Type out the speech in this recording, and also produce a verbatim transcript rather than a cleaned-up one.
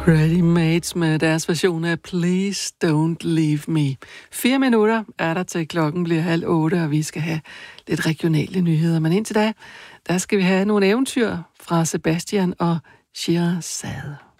Ready Mates med deres version af Please Don't Leave Me. Fire minutter er der til klokken bliver halv otte, og vi skal have lidt regionale nyheder. Men indtil da, der skal vi have nogle eventyr fra Sebastian og Sherazade.